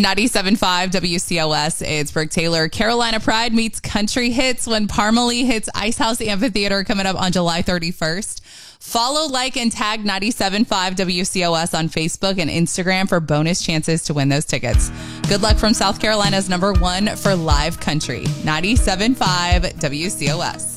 97.5 WCOS. It's Brooke Taylor. Carolina Pride meets Country Hits when Parmalee hits Icehouse Amphitheater coming up on July 31st. Follow, like, and tag 97.5 WCOS on Facebook and Instagram for bonus chances to win those tickets. Good luck from South Carolina's #1 for live country, 97.5 WCOS.